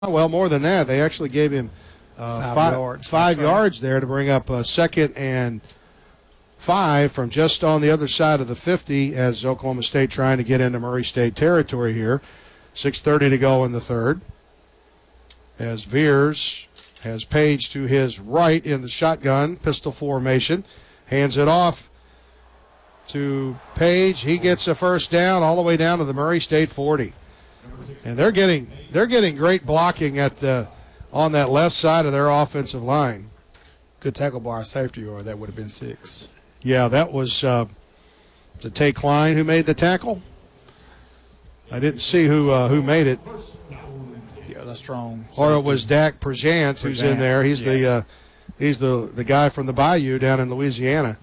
Well, more than that. They actually gave him five yards there to bring up a 2nd and 5 from just on the other side of the 50 as Oklahoma State trying to get into Murray State territory here. 6:30 to go in the third. As Veers has Page to his right in the shotgun, pistol formation. Hands it off to Page. He gets a first down all the way down to the Murray State 40. And they're getting great blocking on that left side of their offensive line. Good tackle bar safety, or that would have been 6. Yeah, that was Tay Klein who made the tackle. I didn't see who made it. Yeah, that's strong. Safety. Or it was Dak Prezant who's in there. He's the guy from the Bayou down in Louisiana.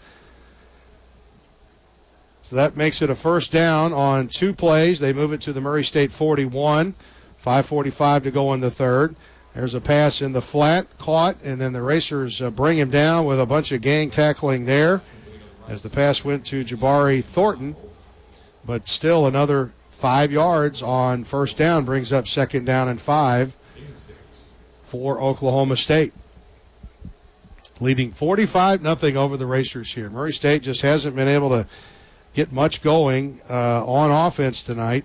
So that makes it a first down on 2 plays. They move it to the Murray State 41. 5:45 to go in the third. There's a pass in the flat, caught, and then the Racers bring him down with a bunch of gang tackling there as the pass went to Jabari Thornton. But still another 5 yards on first down brings up 2nd down and 5 for Oklahoma State. Leading 45-0 over the Racers here. Murray State just hasn't been able to get much going on offense tonight.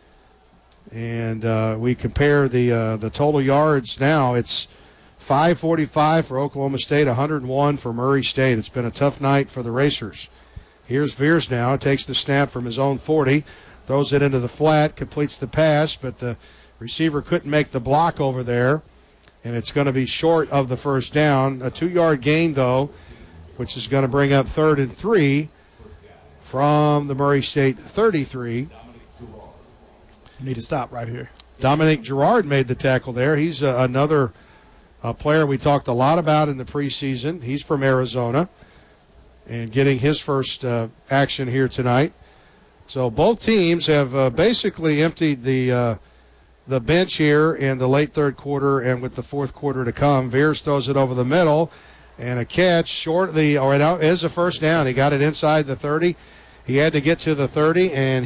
And we compare the total yards now. It's 545 for Oklahoma State, 101 for Murray State. It's been a tough night for the Racers. Here's Veers now. Takes the snap from his own 40, throws it into the flat, completes the pass, but the receiver couldn't make the block over there, and it's going to be short of the first down. A 2-yard gain, though, which is going to bring up 3rd and 3 from the Murray State 33. You need to stop right here. Dominic Girard made the tackle there. He's another player we talked a lot about in the preseason. He's from Arizona and getting his first action here tonight. So both teams have basically emptied the bench here in the late third quarter and with the fourth quarter to come. Veers throws it over the middle and a catch short. It is a first down. He got it inside the 30. He had to get to the 30, and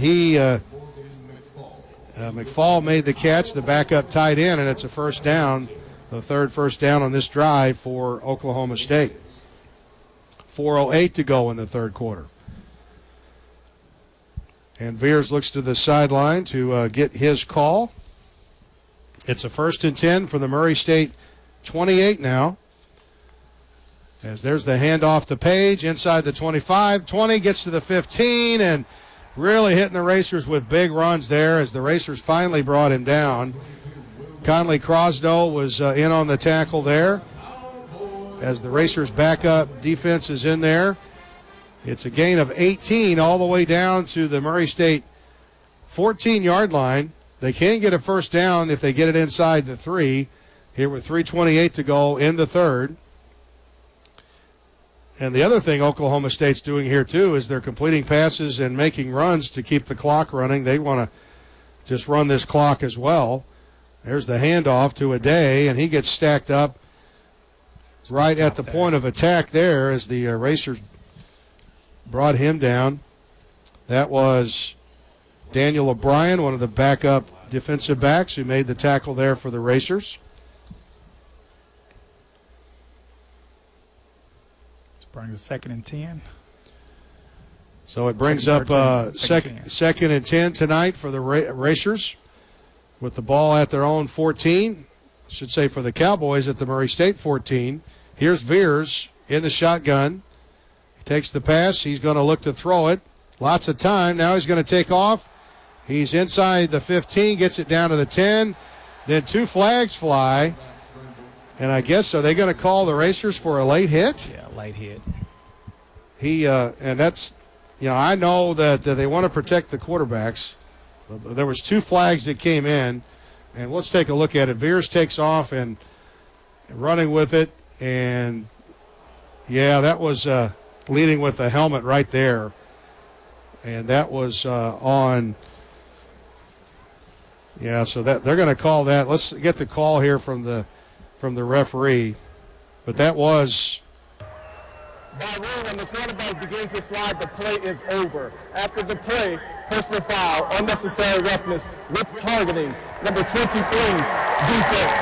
McFall made the catch, the backup tight end, and it's a first down, the 3rd first down on this drive for Oklahoma State. 4:08 to go in the 3rd quarter. And Veers looks to the sideline to get his call. It's a 1st and 10 for the Murray State 28 now. As there's the handoff to Page inside the 25. 20 gets to the 15, and really hitting the Racers with big runs there as the Racers finally brought him down. Conley Crosdow was in on the tackle there as the Racers backup defense is in there. It's a gain of 18 all the way down to the Murray State 14-yard line. They can get a first down if they get it inside the 3 here with 3:28 to go in the 3rd. And the other thing Oklahoma State's doing here, too, is they're completing passes and making runs to keep the clock running. They want to just run this clock as well. There's the handoff to Aday, and he gets stacked up right at the point of attack there as the Racers brought him down. That was Daniel O'Brien, one of the backup defensive backs who made the tackle there for the Racers. Brings 2nd and 10. So it brings up 2nd and 10 tonight for the Racers with the ball at their own 14. I should say for the Cowboys at the Murray State 14. Here's Veers in the shotgun. He takes the pass. He's going to look to throw it. Lots of time. Now he's going to take off. He's inside the 15, gets it down to the 10. Then 2 flags fly. And I guess, are they going to call the Racers for a late hit? Yeah, late hit. And that's, I know that they want to protect the quarterbacks. There was 2 flags that came in, and let's take a look at it. Veers takes off and running with it, and that was leading with the helmet right there, and that was on. Yeah, so that they're going to call that. Let's get the call here from the referee, but that was. By rule, when the quarterback begins to slide, the play is over. After the play, personal foul, unnecessary roughness with targeting. Number 23, defense.